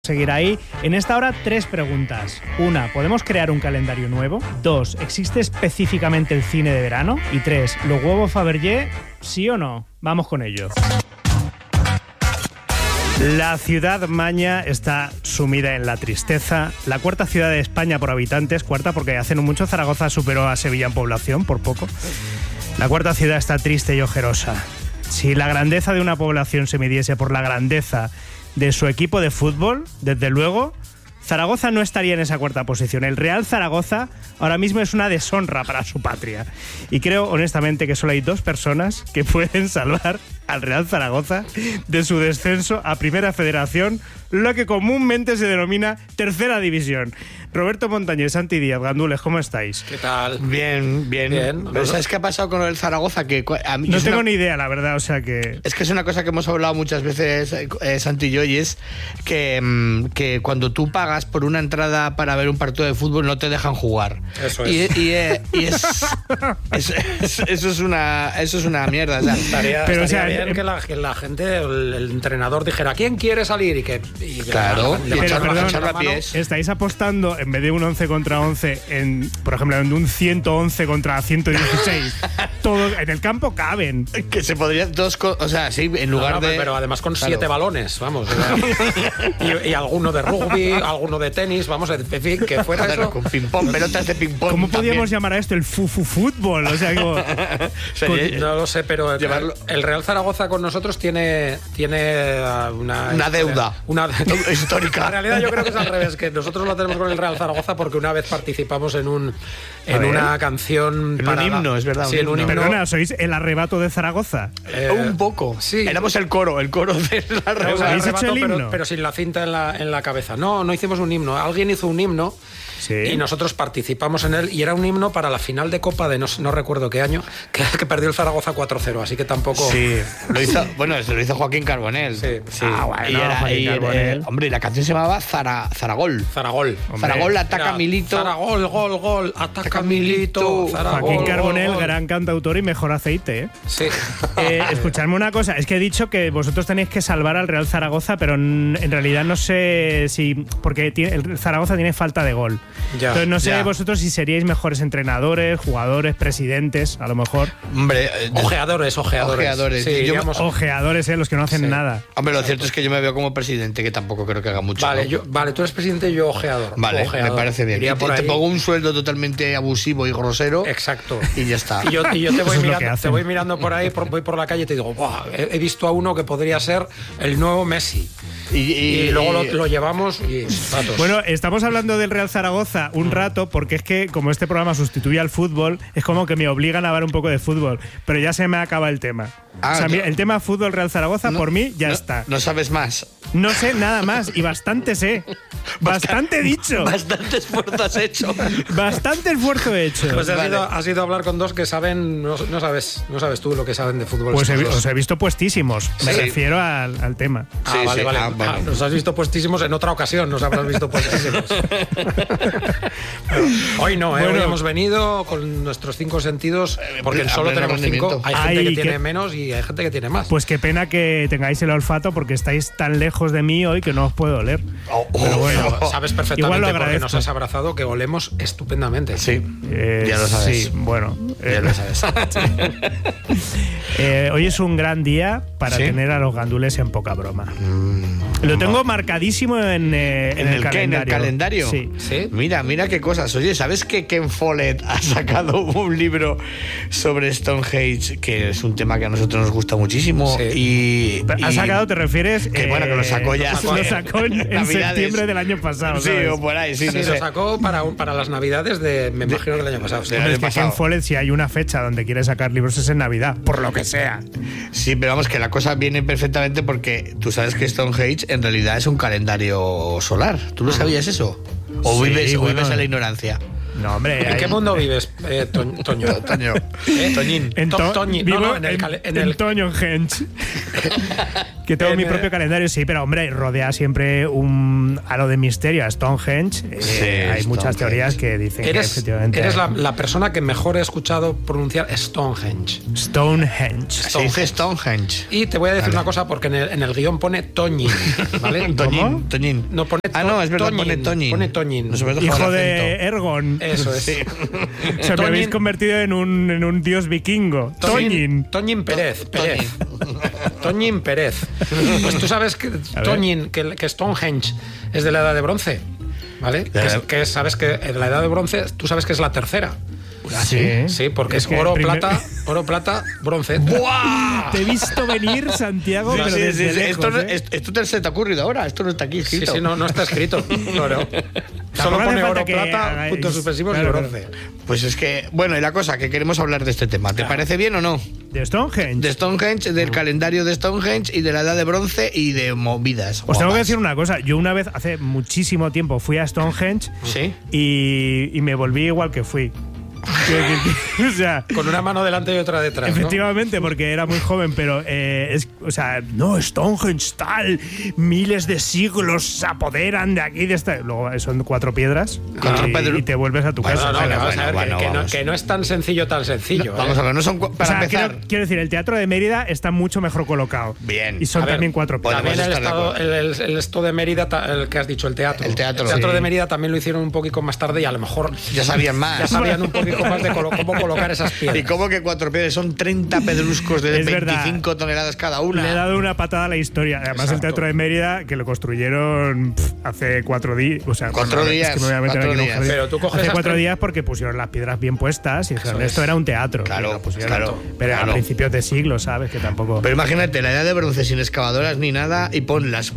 Seguir ahí. En esta hora, 3 preguntas. 1. ¿Podemos crear un calendario nuevo? 2. ¿Existe específicamente el cine de verano? Y 3. ¿Los huevos Fabergé, sí o no? Vamos con ello. La ciudad maña está sumida en la tristeza. La cuarta ciudad de España por habitantes, cuarta porque hace no mucho Zaragoza superó a Sevilla en población, por poco. La cuarta ciudad está triste y ojerosa. Si la grandeza de una población se midiese por la grandeza de su equipo de fútbol, desde luego, Zaragoza no estaría en esa cuarta posición. El Real Zaragoza ahora mismo es una deshonra para su patria. Y creo, honestamente, que solo hay 2 personas que pueden salvar al Real Zaragoza de su descenso a Primera Federación, lo que comúnmente se denomina Tercera División. Roberto Montañés, Santi Díaz, Gandules, ¿cómo estáis? ¿Qué tal? Bien. Pero ¿sabes qué ha pasado con el Zaragoza? Que a mí no tengo ni idea, la verdad, o sea que... Es que es una cosa que hemos hablado muchas veces, Santi y yo, y es que cuando tú pagas por una entrada para ver un partido de fútbol no te dejan jugar. Eso es. Eso es una mierda. O sea, estaría bien que la gente, el entrenador dijera ¿quién quiere salir? Y claro, echarle a pies. Estáis apostando en vez de un 11 contra 11 por ejemplo, en un 111 contra 116. Todos en el campo caben. Que se podrían o sea, sí, en lugar de... Pero además con 7 balones, vamos. y alguno de rugby, alguno de tenis, vamos, en fin, que fuera eso. Con ping-pong, pelotas de ping-pong. ¿Cómo podíamos llamar a esto? El fútbol. O sea, como... no lo sé, pero el Real Zaragoza con nosotros tiene una deuda. Una histórica. En realidad yo creo que es al revés, que nosotros lo tenemos con el Real Zaragoza porque una vez participamos en una canción... En un himno, es verdad. Sí, en un himno. Perdona, ¿sois el arrebato de Zaragoza? Un poco. Sí. Éramos el coro de la arrebato. ¿Habéis hecho el himno? Pero sin la cinta en la cabeza. No hicimos un himno. Alguien hizo un himno. Sí. Y nosotros participamos en él y era un himno para la final de Copa de no recuerdo qué año, que perdió el Zaragoza 4-0, así que tampoco... Sí, se lo hizo Joaquín Carbonell. Sí. Carbonell. Hombre, la canción se llamaba Zaragol. Zaragol, ataca Milito. Zaragol, gol, ataca Milito. Joaquín Carbonell, gran cantautor y mejor aceite, ¿eh? Sí. Escuchadme una cosa, es que he dicho que vosotros tenéis que salvar al Real Zaragoza, pero en realidad no sé si... Porque el Zaragoza tiene falta de gol. Entonces no sé vosotros si seríais mejores entrenadores, jugadores, presidentes, a lo mejor. Hombre, ojeadores. Sí, ojeadores, los que no hacen nada. Hombre, lo cierto es que yo me veo como presidente, que tampoco creo que haga mucho. Vale, tú eres presidente y yo ojeador. Vale, ojeador. Me parece bien. Te pongo un sueldo totalmente abusivo y grosero. Exacto. Y ya está. Y yo te voy mirando por ahí, voy por la calle y te digo, he visto a uno que podría ser el nuevo Messi. Y luego lo llevamos y ratos. Bueno, estamos hablando del Real Zaragoza un rato porque es que como este programa sustituye al fútbol, es como que me obligan a hablar un poco de fútbol, pero ya se me acaba el tema. El tema fútbol Real Zaragoza por mí ya está. No sabes más. No sé nada más y bastante sé. Bastante dicho. Bastante esfuerzo has hecho. Bastante esfuerzo he hecho. Pues has ido a hablar con 2 que saben, no sabes tú lo que saben de fútbol. Pues os he visto puestísimos. Me refiero al tema. Vale. Nos has visto puestísimos en otra ocasión, nos habrás visto puestísimos. Hoy no, hoy hemos venido con nuestros 5 sentidos, porque solo tenemos 5. Hay gente que tiene menos y hay gente que tiene más. Pues qué pena que tengáis el olfato porque estáis tan lejos de mí hoy que no os puedo oler. Pero bueno, sabes perfectamente porque nos has abrazado que olemos estupendamente. Sí, ya lo sabes. Sí, bueno. Ya lo sabes. Hoy es un gran día para tener a los gandules en poca broma. Lo tengo marcadísimo en el calendario. ¿En el calendario? Sí. Mira qué cosas. Oye, ¿sabes que Ken Follett ha sacado un libro sobre Stonehenge, que es un tema que a nosotros nos gusta muchísimo? Sí. ¿Ha sacado, te refieres? Que bueno, que lo sacó ya. Lo sacó en septiembre del año pasado. Sí, o por ahí, sí. Lo sacó para las Navidades me imagino que el año pasado. Es que Ken Follett, si hay una fecha donde quiere sacar libros es en Navidad, por lo que sea. Sí, pero vamos, que la cosa viene perfectamente porque tú sabes que Stonehenge en realidad es un calendario solar. ¿Tú lo sabías eso? ¿O vives en la ignorancia? No, hombre. ¿En qué mundo vives, Toño? Toñín. Vivo en el Toño Henge. Que tengo mi propio calendario, sí, pero hombre, rodea siempre un halo de misterio a Stonehenge. Hay muchas teorías que dicen que efectivamente... Eres la persona que mejor he escuchado pronunciar Stonehenge. Stonehenge. Se dice Stonehenge. Y te voy a decir una cosa, porque en el guión pone Toñín, ¿vale? ¿Cómo? Toñín. No, pone no, es verdad, pone Toñín. Pone Toñín. Hijo de Ergon. Eso es. Sí. O sea, me habéis convertido en un dios vikingo. Toñín. Toñín Pérez. Toñín Pérez. Pues tú sabes que Toñín, que Stonehenge es de la Edad de Bronce, ¿vale? Sabes que en la Edad de Bronce, tú sabes que es la tercera. Sí, sí, porque es oro, plata, bronce. ¡Buah! Te he visto venir, Santiago, pero desde lejos, Esto se te ha ocurrido ahora, esto no está aquí escrito. Sí, no está escrito. Claro. Solo pone oro, plata, puntos suspensivos y bronce. Pues es que, bueno, y la cosa, que queremos hablar de este tema. ¿Te parece bien o no? ¿De Stonehenge? De Stonehenge, del calendario de Stonehenge y de la Edad de Bronce y de movidas. Os tengo que decir una cosa. Yo una vez, hace muchísimo tiempo, fui a Stonehenge. ¿Sí? Y me volví igual que fui. O sea, con una mano delante y otra detrás. Efectivamente, ¿no? porque era muy joven, pero no, Stonehenge tal, miles de siglos se apoderan de aquí, de esta. Luego son 4 piedras y te vuelves a tu casa. Que no es tan sencillo. Vamos a ver, no son para empezar. Quiero decir, el Teatro de Mérida está mucho mejor colocado. Bien. Y son también 4 piedras. También el esto de Mérida, el que has dicho, el teatro. El teatro de Mérida también lo hicieron un poquito más tarde y a lo mejor ya sabían más. Ya sabían un poquito más de cómo colocar esas piedras. ¿Y cómo que 4 piedras? Son 30 pedruscos de 25 toneladas cada una. Le he dado una patada a la historia. Además, exacto. El Teatro de Mérida, que lo construyeron hace 4 días. O sea, 4 días. Es que me voy a meter aquí en un jardín. Pero tú coges hace 4 días porque pusieron las piedras bien puestas y dijeron, esto era un teatro. Claro, pero a principios de siglo, ¿sabes? Que tampoco... Pero imagínate, la Edad de Bronce sin excavadoras ni nada y pon las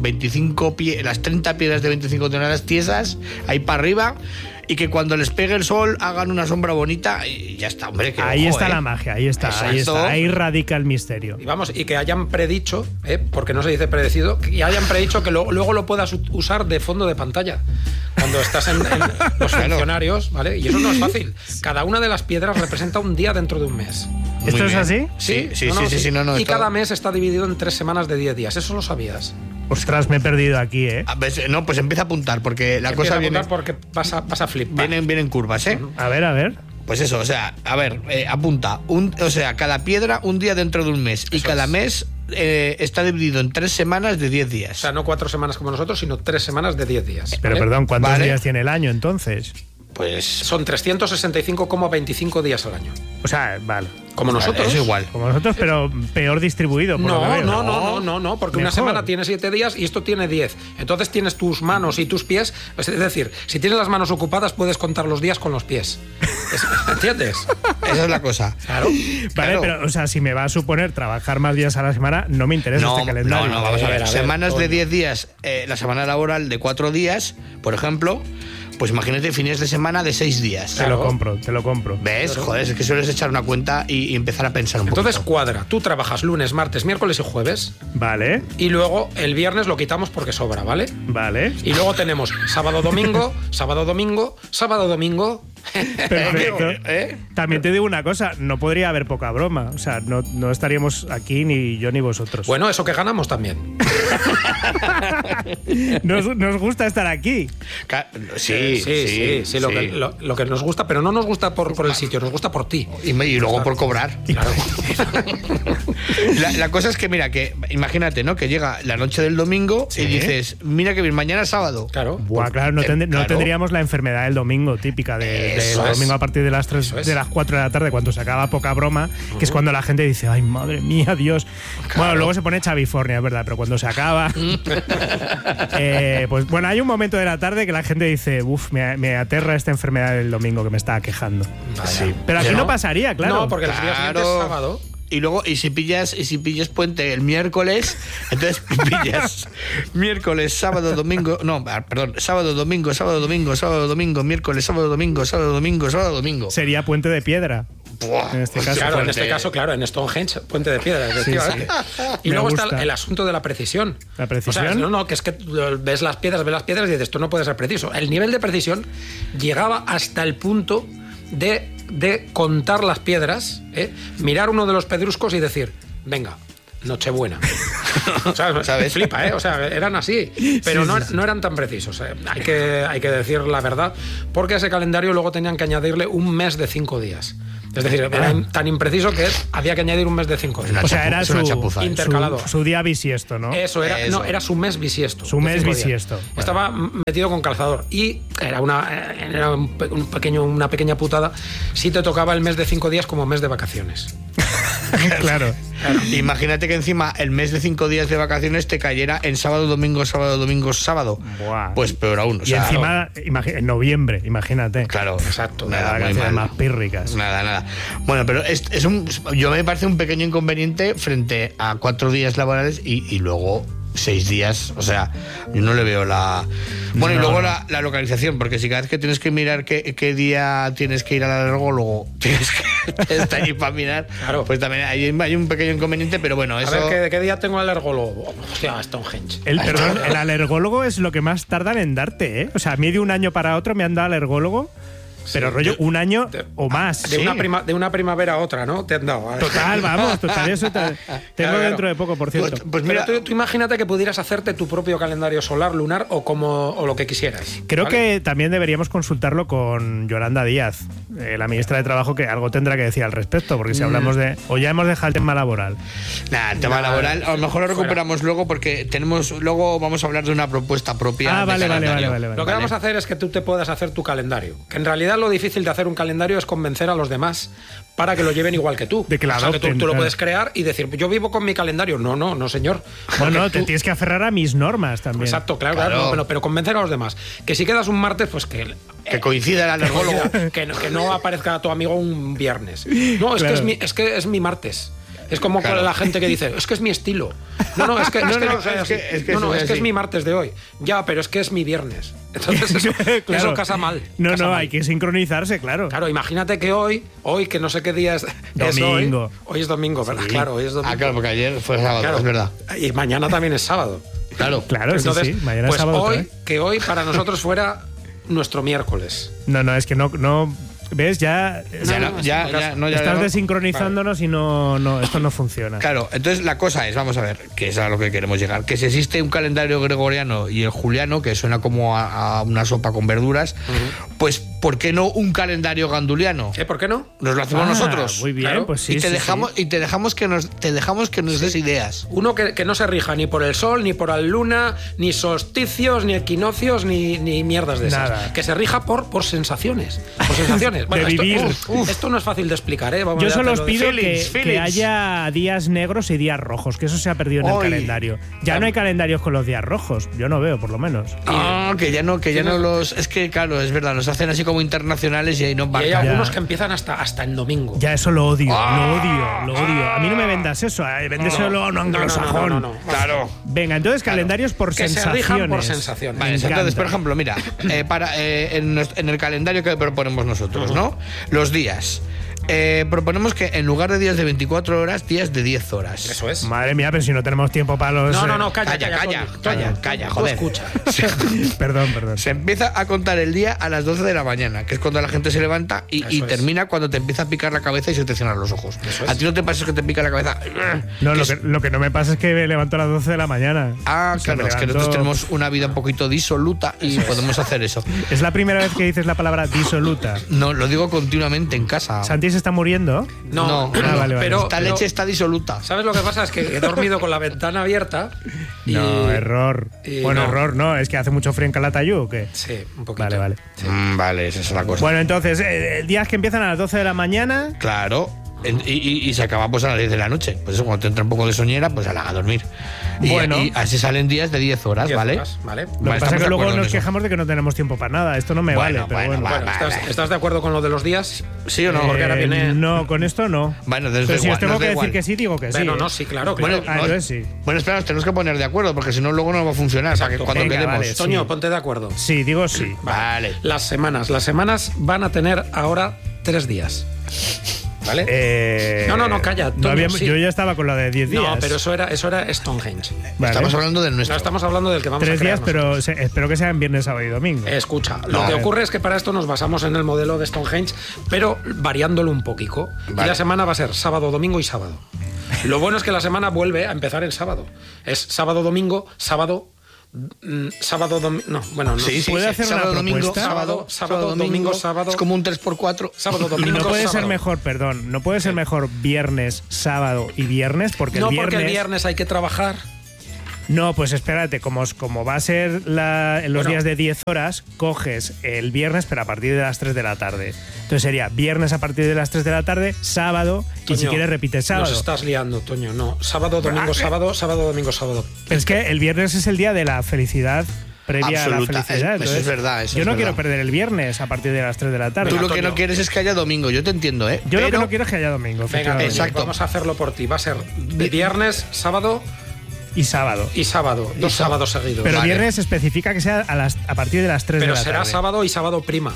30 piedras de 25 toneladas tiesas ahí para arriba. Y que cuando les pegue el sol hagan una sombra bonita y ya está, hombre. Ahí está la magia, ahí está. Ahí radica el misterio. Y que hayan predicho, porque no se dice predecido, que hayan predicho que luego lo puedas usar de fondo de pantalla cuando estás en los funcionarios, ¿vale? Y eso no es fácil. Cada una de las piedras representa un día dentro de un mes. ¿Esto es así? Sí. Y cada mes está dividido en 3 semanas de 10 días. ¿Eso lo sabías? Ostras, me he perdido aquí, ¿eh? No, pues empieza a apuntar, porque la cosa viene... porque vas a flipar. Vienen curvas, ¿eh? A ver. Pues eso, o sea, apunta. Cada piedra un día dentro de un mes. Y cada mes está dividido en 3 semanas de 10 días. O sea, no 4 semanas como nosotros, sino 3 semanas de 10 días. Pero perdón, ¿cuántos días tiene el año entonces? Pues son 365,25 días al año. O sea, vale. Como nosotros. Es igual. Como nosotros, pero peor distribuido. No, porque mejor. Una semana tiene 7 días y esto tiene 10. Entonces tienes tus manos y tus pies. Es decir, si tienes las manos ocupadas, puedes contar los días con los pies. ¿Entiendes? Esa es la cosa. Claro. Vale, pero, o sea, si me va a suponer trabajar más días a la semana, no me interesa este calendario. No, vamos a ver. Semanas de 10 días, la semana laboral de 4 días, por ejemplo. Pues imagínate fines de semana de 6 días. Te lo compro. ¿Ves? Claro. Joder, es que sueles echar una cuenta y empezar a pensar un poco. Entonces cuadra. Tú trabajas lunes, martes, miércoles y jueves. Vale. Y luego el viernes lo quitamos porque sobra, ¿vale? Vale. Y luego tenemos sábado, domingo, sábado, domingo, sábado, domingo. Perfecto. También te digo una cosa, no podría haber poca broma. O sea, no estaríamos aquí ni yo ni vosotros. Bueno, eso que ganamos también. Nos gusta estar aquí. Sí. Lo que nos gusta, pero no nos gusta por el sitio, nos gusta por ti. Y luego por cobrar. Claro. La cosa es que, mira, que imagínate, ¿no? Que llega la noche del domingo y dices, mira que bien, mañana es sábado. Claro. Buah, claro, no tendríamos la enfermedad del domingo típica del domingo a partir de las 3, de las 4 de la tarde, cuando se acaba poca broma, que es cuando la gente dice, ay, madre mía, Dios. Claro. Bueno, luego se pone Chavifornia, es verdad, pero cuando se acaba, pues bueno, hay un momento de la tarde que la gente dice, uff, me aterra esta enfermedad del domingo que me estaba quejando. Sí. Pero aquí no pasaría, claro. No, porque el día siguiente es sábado. Y luego, y si pillas puente el miércoles, entonces pillas miércoles, sábado, domingo, sábado, domingo, miércoles, sábado, domingo. Sería puente de piedra. Buah, en este caso. Claro, en este caso, claro, en Stonehenge, puente de piedra, efectivamente. Sí. Y luego está el asunto de la precisión. ¿La precisión? O sea, que es que ves las piedras y dices, esto no puede ser preciso. El nivel de precisión llegaba hasta el punto de contar las piedras, mirar uno de los pedruscos y decir, venga, Nochebuena. O sea, ¿sabes? Flipa, ¿eh? O sea, eran así, pero no eran tan precisos. Hay que decir la verdad, porque a ese calendario luego tenían que añadirle un mes de 5 días. Es decir, era tan impreciso que había que añadir un mes de 5 días. O sea, era su intercalado. Su día bisiesto, ¿no? Eso era. Eso. No, era su mes bisiesto. Su mes bisiesto. Bueno. Estaba metido con calzador. Y era una pequeña putada si te tocaba el mes de 5 días como mes de vacaciones. Claro. Imagínate que encima el mes de 5 días de vacaciones te cayera en sábado, domingo, sábado, domingo, sábado. Buah. Pues peor aún. Y encima, en noviembre, imagínate. Claro, exacto. Nada, vacaciones más pírricas. Nada. Bueno, pero yo me parece un pequeño inconveniente frente a 4 días laborales y luego 6 días. O sea, yo no le veo la... Bueno, y luego la localización, porque si cada vez que tienes que mirar qué día tienes que ir al alergólogo, tienes que estar allí para mirar, claro. Pues también hay un pequeño inconveniente, pero bueno, eso... A ver, ¿qué día tengo alergólogo? Hostia, Stonehenge. El alergólogo es lo que más tardan en darte, ¿eh? O sea, a mí de un año para otro me han dado alergólogo. Pero sí, rollo, un año o más. De una primavera a otra, ¿no? Te han dado. Total, eso tengo claro. Dentro de poco, por cierto. Pues mira, tú imagínate que pudieras hacerte tu propio calendario solar, lunar o lo que quisieras. Creo que también deberíamos consultarlo con Yolanda Díaz, la ministra de Trabajo, que algo tendrá que decir al respecto, porque si hablamos de... O ya hemos dejado el tema laboral. El tema laboral, a lo mejor lo recuperamos luego, porque luego vamos a hablar de una propuesta propia. Vale. Lo que vamos a hacer es que tú te puedas hacer tu calendario, que en realidad lo difícil de hacer un calendario es convencer a los demás para que lo lleven igual que tú. De que la adopten, o sea, que tú lo puedes crear y decir, yo vivo con mi calendario. No, señor. No, te tienes que aferrar a mis normas también. Exacto, claro. Pero convencer a los demás. Que si quedas un martes, pues que coincida el alergólogo. Que no aparezca tu amigo un viernes. No, es que es mi martes. Es como con la gente que dice, es que es mi estilo. Es que es mi martes de hoy. Ya, pero es que es mi viernes. Entonces eso casa mal. No, hay que sincronizarse, claro. Claro, imagínate que hoy que no sé qué día es domingo. Hoy es domingo, ¿verdad? Sí. Claro, hoy es domingo. Claro, porque ayer fue sábado, claro. Es verdad. Y mañana también es sábado. Claro, entonces, sí. Mañana pues es sábado. Que hoy para nosotros fuera nuestro miércoles. No, es que no ¿ves? Ya estás desincronizándonos y esto no funciona. Claro, entonces la cosa es, vamos a ver, que es a lo que queremos llegar, que si existe un calendario gregoriano y el juliano, que suena como a una sopa con verduras, pues ¿por qué no un calendario ganduliano? ¿Por qué no? Nos lo hacemos nosotros. Muy bien, claro. Pues sí. Y te dejamos que nos des ideas. Uno que no se rija ni por el sol, ni por la luna, ni solsticios, ni equinoccios, ni mierdas de esas. Nada. Que se rija por sensaciones. Por sensaciones. Bueno, de vivir. Esto no es fácil de explicar, ¿eh? Yo solo os pido que haya días negros y días rojos, que eso se ha perdido en el calendario. Ya no hay calendarios con los días rojos, yo no veo, por lo menos. Que ya no los... Es que, claro, es verdad, nos hacen así como internacionales y ahí no van. Y hay algunos que empiezan hasta el domingo. Ya eso lo odio. A mí no me vendas eso, véndeselo a un anglosajón. No. Claro. Venga, entonces calendarios por sensaciones. Que se rijan por sensaciones. Vale, entonces, por ejemplo, mira, en el calendario que proponemos nosotros, ¿no? Los días. Proponemos que en lugar de días de 24 horas, días de 10 horas. Eso es. Madre mía, pero si no tenemos tiempo para los... No, calla, joder. Escucha. Perdón. Se empieza a contar el día a las 12 de la mañana, que es cuando la gente se levanta y termina cuando te empieza a picar la cabeza y se te cierran los ojos. A ti no te pasa que te pica la cabeza. No, lo que no me pasa es que me levanto a las 12 de la mañana. Claro, es que nosotros tenemos una vida un poquito disoluta y podemos hacer eso. Es la primera vez que dices la palabra disoluta. No, lo digo continuamente en casa. Santi se está muriendo. No. Vale. Pero esta leche está disoluta. ¿Sabes lo que pasa? Es que he dormido con la ventana abierta. Error. Error no. Es que hace mucho frío en Calatayud, ¿o qué? Sí, un poquito. Vale. Sí. Vale, esa es la cosa. Bueno, entonces, días que empiezan a las 12 de la mañana. Claro. Y se acaba pues a las 10 de la noche. Pues eso, cuando te entra un poco de soñera, pues a dormir. Bueno. Y así salen días de 10 horas, 10 ¿vale? horas, ¿vale? Lo que pasa es que luego nos quejamos de que no tenemos tiempo para nada. Esto no me vale. Bueno, ¿estás de acuerdo con lo de los días? ¿Sí o no? Porque ahora viene... No, con esto no. Bueno, pero si os tengo que decir que sí, digo que sí. Bueno, no, sí, claro. Bueno, entonces sí. Bueno, espera, nos tenemos que poner de acuerdo, porque si no, luego no va a funcionar. Para que cuando quedemos. Vale, Toño, ponte de acuerdo. Sí, digo sí. Vale. Las semanas van a tener ahora 3 días. ¿Vale? No, calla. Toño, yo ya estaba con la de 10 días. No, pero eso era Stonehenge. Vale. Estamos hablando del nuestro. No, estamos hablando del que vamos 3 a crear días, pero espero que sean viernes, sábado y domingo. Escucha, lo que ocurre es que para esto nos basamos en el modelo de Stonehenge, pero variándolo un poquito. Vale. Y la semana va a ser sábado, domingo y sábado. Lo bueno es que la semana vuelve a empezar el sábado. Es sábado, domingo, sábado, domingo. No, bueno, no. Sí, ¿Puede hacer sábado, una domingo, propuesta? sábado, domingo, sábado. Es como un 3x4. Sábado, Y domingo, no puede ser sábado. mejor, perdón, no puede ser mejor viernes, sábado y viernes, porque No, el viernes... porque el viernes hay que trabajar. No, pues espérate, como va a ser en los días de 10 horas, coges el viernes, pero a partir de las 3 de la tarde. Entonces sería viernes a partir de las 3 de la tarde, sábado, y si quieres repites sábado. Nos estás liando, Toño, no. Sábado, domingo, sábado, domingo, sábado. Pero es que el viernes es el día de la felicidad previa Absoluta. a la felicidad. Eso es verdad. Yo no quiero perder el viernes a partir de las 3 de la tarde. Tú lo que Toño. no quieres es que haya domingo, yo te entiendo, ¿eh? Yo lo que no quiero es que haya domingo. Venga, efectivamente. Toño, Exacto. vamos a hacerlo por ti. Va a ser viernes, sábado Y sábado. y sábado. Dos sábados seguidos. Pero Vale. viernes especifica que sea a partir de las 3 de Pero la será tarde. sábado y sábado prima.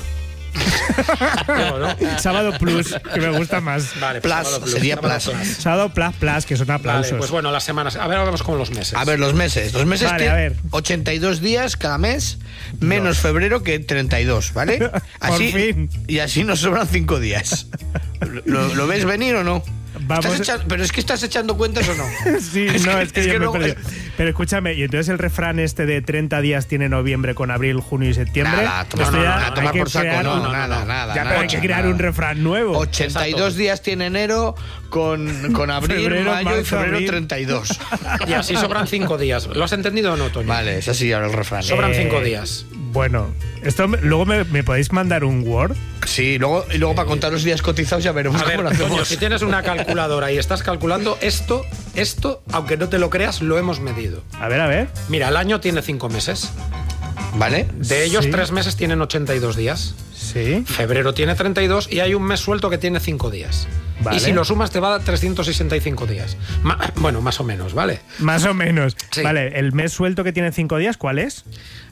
Digo, ¿no? Sábado plus, que me gusta más. Vale, Plus, sábado sería sábado plus. Sábado plus, que son aplausos. Vale, pues bueno, las semanas. A ver, vamos con los meses. A ver, los meses. Los meses Vale, tienen a ver. 82 días cada mes, menos febrero que 32, ¿vale? Así, fin. Y así nos sobran 5 días. ¿Lo ves venir o no? Vamos. Pero es que estás echando cuentas o no. Sí, no, es que yo me he luego- perdido. Pero escúchame, y entonces el refrán este de 30 días tiene noviembre con abril, junio y septiembre. Nada, esto no, ya a hay tomar que por saco, crear no, un- nada. Ya, pero hay que crear un refrán nuevo. 82 días tiene enero con abril, Febrero, mayo y marzo, febrero abril. 32. Y así sobran 5 días. ¿Lo has entendido o no, Toño? Vale, es así ahora el refrán. Sobran 5 días. Bueno, esto luego me podéis mandar un Word. Sí, y luego para contar los días cotizados ya veremos A ver, cómo lo Toño, hacemos. si tienes una calculadora y estás calculando esto, aunque no te lo creas, lo hemos medido. A ver. Mira, el año tiene 5 meses. ¿Vale? De ellos, Sí. 3 meses tienen 82 días. Sí. Febrero tiene 32 y hay un mes suelto que tiene 5 días. Vale. Y si lo sumas te va a dar 365 días. Bueno, más o menos, ¿vale? Más o menos. Sí. Vale, el mes suelto que tiene 5 días, ¿cuál es?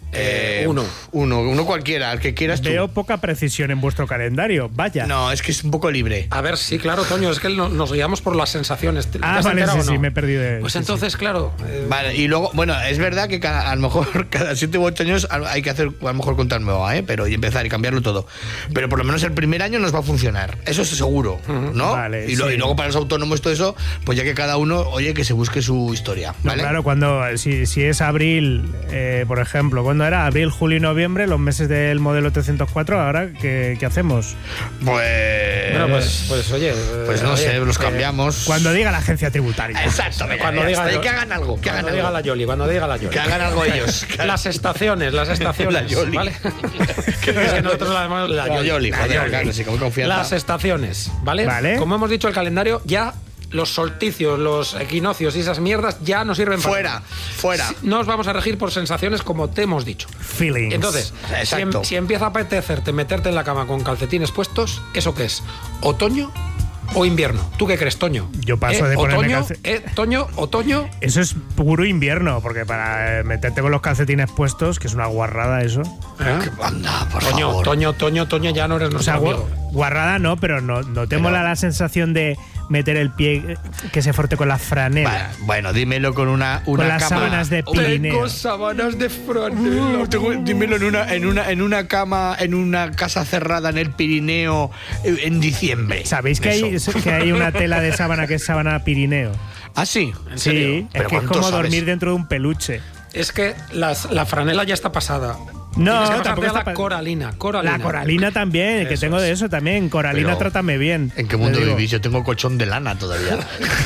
Uno cualquiera, el que quieras tú. Veo poca precisión en vuestro calendario. Vaya. No, es que es un poco libre. A ver, sí, claro, Toño, es que nos guiamos por las sensaciones. ¿Te has Vale, enterado sí, o no? sí, me he perdido de... Pues sí, entonces, claro. Vale, y luego, bueno, es verdad que a lo mejor cada 7 u 8 años hay que hacer, a lo mejor contar nueva, pero y empezar y cambiarlo todo. Pero por lo menos el primer año nos va a funcionar. Eso es seguro, ¿no? Vale, y sí. luego para los autónomos todo eso, pues ya que cada uno, oye, que se busque su historia, No, ¿vale? claro, cuando si es abril, por ejemplo, ¿cuándo era? Abril, julio y noviembre, los meses del modelo 304, ahora, ¿qué hacemos? Pues... Bueno, pues oye. Pues no oye, sé, los cambiamos. Cuando diga la agencia tributaria. Exacto, venga, Cuando ya diga está, y yo- que hagan algo, que hagan Cuando diga algo. la Yoli, cuando diga la Yoli. Que hagan algo ellos. Las estaciones, La Yoli. ¿vale? es que nosotros la llamamos la La Yoli. Yoli, La joder, Yoli. claro, sí, con confianza. Las estaciones, ¿vale? Vale. Como hemos dicho, el calendario ya, los solsticios, los equinoccios y esas mierdas ya no sirven para Fuera, nada. fuera. No nos vamos a regir por sensaciones como te hemos dicho. Feelings. Entonces, Exacto. si empieza a apetecerte meterte en la cama con calcetines puestos, ¿eso qué es? ¿Otoño o invierno? ¿Tú qué crees, Toño? Yo paso de ponerme otoño, Toño, otoño. Eso es puro invierno, porque para meterte con los calcetines puestos, que es una guarrada eso. Anda, por Toño, favor. Toño, ya no eres O nuestro sea, amigo. guarrada no, pero no te mola la sensación de meter el pie que se forte con la franela. Vale, bueno, dímelo con una Con las cama. sábanas de Pirineo. Tengo sábanas de franela. Dímelo en una cama, en una casa cerrada en el Pirineo en diciembre. ¿Sabéis que hay una tela de sábana que es sábana Pirineo? ¿Ah, sí? ¿En serio? Sí, es ¿Pero que es cuánto como sabes? dormir dentro de un peluche. Es que la franela ya está pasada. No, Tienes que pasarte tampoco a está la pa- coralina. La coralina también, que Eso tengo de es. eso también. Coralina, Pero, trátame bien. ¿En qué mundo le digo. vivís? Yo tengo colchón de lana todavía.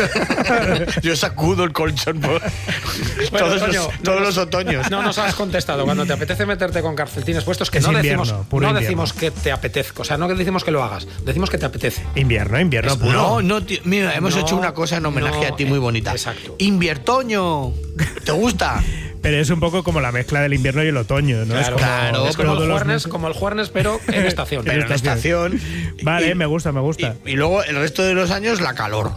Yo sacudo el colchón por todos los otoños. No nos has contestado. Cuando te apetece meterte con calcetines puestos, que Es no invierno, decimos, puro no invierno. decimos que te apetezca. O sea, no decimos que lo hagas. Decimos que te apetece. Invierno Es puro. No, tío, mira, hemos No, hecho una cosa en homenaje no, a ti muy bonita. exacto. Inviertoño. ¿Te gusta? Pero es un poco como la mezcla del invierno y el otoño, ¿no? Claro, Claro, es como todos el, los juernes, meses. como el juernes, pero en estación. Pero en la estación. Vale, Y- me gusta. Y luego el resto de los años la calor.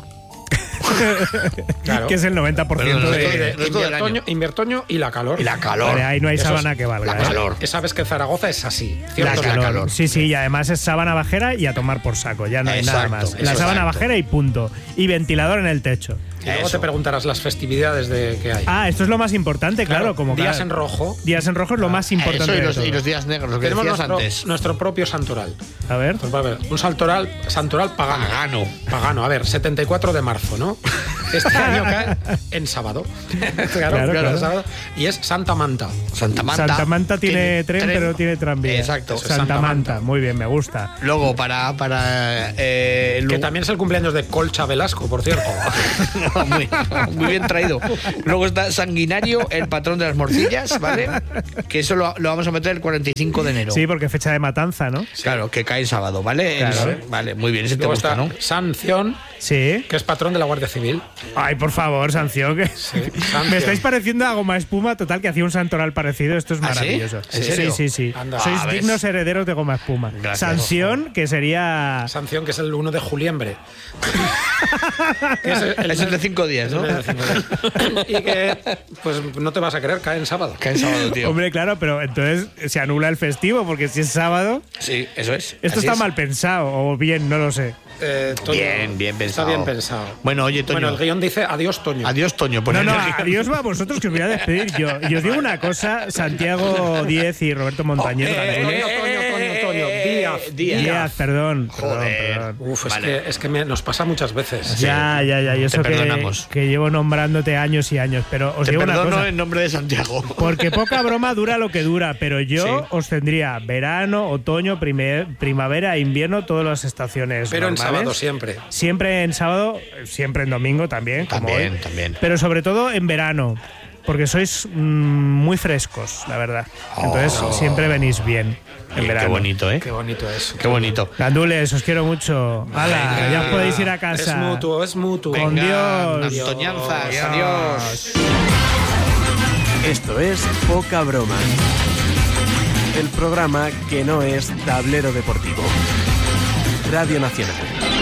Claro. Que es el 90% Pero el de... resto del año. Inviertoño y la calor. Y la calor. Vale, ahí no hay Eso sábana es- que valga. la ¿eh? calor. Que sabes que Zaragoza es así. La Cierto es calor. Sí, y además es sábana bajera y a tomar por saco, ya no hay nada Exacto, más. La eso, sábana exacto. bajera y punto. Y ventilador en el techo. Y luego Eso. te preguntarás las festividades que hay. Ah, esto es lo más importante, claro. Como días cada- en rojo. Días en rojo es lo más importante Eso de y todo. los días negros, lo que Tenemos decías antes. nuestro propio santoral. A ver. Pues va a ver, un santoral pagano. Pagano. Pagano, a ver, 74 de marzo, ¿no? Este año cae en sábado. claro. Sábado. Y es Santa Manta. Santa Manta tiene tren, pero no tiene tranvía. Exacto. Santa Manta. Muy bien, me gusta. Luego, que también es el cumpleaños de Colcha Velasco, por cierto. muy bien traído. Luego está Sanguinario, el patrón de las morcillas, ¿vale? Que eso lo vamos a meter el 45 de enero. Sí, porque es fecha de matanza, ¿no? Sí. Claro, que cae el sábado, ¿vale? Claro. Vale, muy bien, ese te gusta, ¿no? Sanción, sí, que es patrón de la Guardia Civil. Ay, por favor, Sanción. Que... Sí, me estáis pareciendo a Goma Espuma, total, que hacía un santoral parecido. Esto es maravilloso. ¿Sí? ¿En serio? Sí. Anda. Sois dignos herederos de Goma Espuma. Gracias. Sanción, que sería... Sanción, que es el 1 de Juliembre. Es el de 5 días, ¿no? Y que, pues no te vas a creer, cae en sábado. Cae en sábado, tío. Hombre, claro, pero entonces se anula el festivo, porque si es sábado... Sí, eso es. Esto está mal pensado, o bien, no lo sé. Toño, bien pensado. Está bien pensado. Bueno, oye, Toño. Bueno, el guión dice adiós, Toño. Adiós, Toño. No, adiós va a vosotros, que os voy a despedir yo. Y os digo una cosa, Santiago Díez y Roberto Montañez. Toño, Díaz, perdón. Uf, es que nos pasa muchas veces. Ya, y eso que llevo nombrándote años y años, pero os digo una cosa. Perdono en nombre de Santiago. Porque poca broma dura lo que dura, pero yo os tendría verano, otoño, primavera, invierno, todas las estaciones. Pero normales. En sábado siempre. Siempre en sábado, siempre en domingo también. También. Pero sobre todo en verano, porque sois muy frescos, la verdad. Entonces siempre venís bien. En verano. Qué bonito, ¿eh? Qué bonito es. Qué bonito. Gandules, os quiero mucho. ¡Hala! Ya os podéis ir a casa. Es mutuo. Con Dios. Antoñanzas. Adiós. Esto es Poca Broma. El programa que no es tablero deportivo. Radio Nacional.